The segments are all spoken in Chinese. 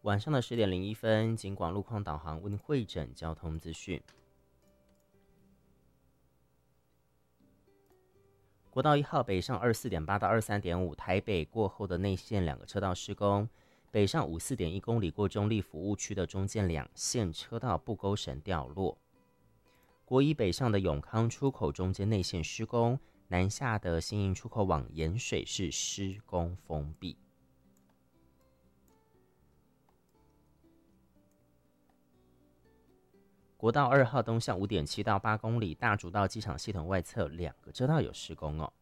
晚上的10:01，警广路况导航为您汇整交通资讯。国道1号北上24.8到23.5，台北过后的内线2个车道施工，北上54.1公里过中立服务区的中间2线车道布钩绳掉落。国1北上的永康出口中间内线施工，南下的新营出口往盐水是施工封闭。国道2号东向5.7到8公里，大竹道机场系统外侧2个车道有施工哦。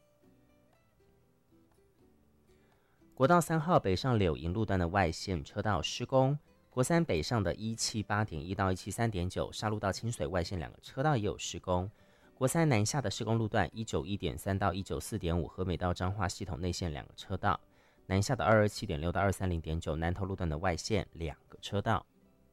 国道3号北上柳营路段的外线车道施工，国3北上的178.1到173.9沙鹿到清水外线2个车道也有施工。国3南下的施工路段191.3到194.5和美到彰化系统内线2个车道，南下的227.6到230.9南投路段的外线2个车道。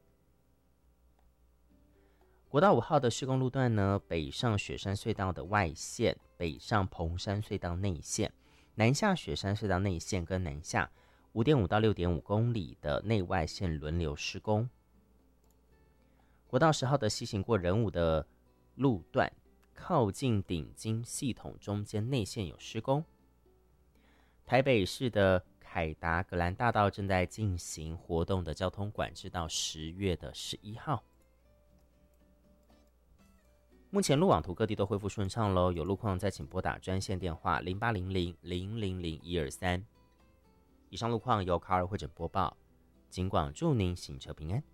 国道5号的施工路段呢，北上雪山隧道的外线，北上蓬山隧道内线，南下雪山隧道内线跟南下5.5到6.5公里的内外线轮流施工。国道10号的西行过仁武的路段，靠近顶金系统中间内线有施工。台北市的凯达格兰大道正在进行活动的交通管制到10月11号。目前路网图各地都恢复顺畅咯，有路况再请拨打专线电话0800000123。以上路况由卡尔汇整播报，警广祝您行车平安。